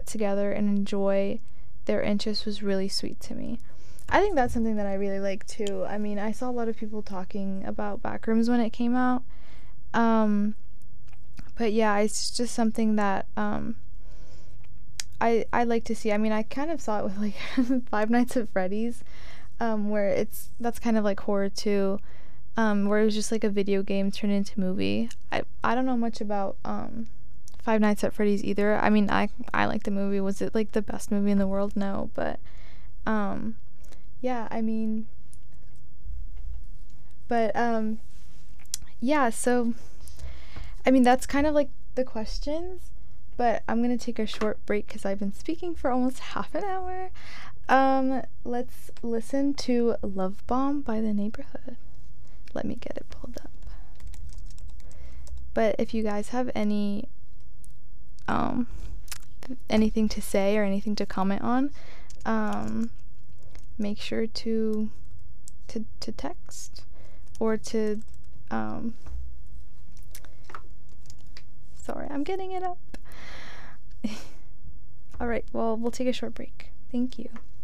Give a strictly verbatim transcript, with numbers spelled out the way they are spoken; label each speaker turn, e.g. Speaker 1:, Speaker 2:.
Speaker 1: together and enjoy their interests was really sweet to me. I think that's something that I really like too. I mean, I saw a lot of people talking about Backrooms when it came out. Um, but yeah, it's just something that um, I I like to see. I mean, I kind of saw it with like Five Nights at Freddy's, um, where it's that's kind of like horror too, um, where it was just like a video game turned into movie. I I don't know much about um, Five Nights at Freddy's either. I mean, I I like the movie. Was it like the best movie in the world? No, but um. Yeah, I mean, but um yeah, so I mean that's kind of like the questions, but I'm going to take a short break cuz I've been speaking for almost half an hour. Um let's listen to Love Bomb by The Neighborhood. Let me get it pulled up. But if you guys have any um anything to say or anything to comment on, um make sure to to to text or to um sorry, I'm getting it up. All right, well, we'll take a short break. Thank you.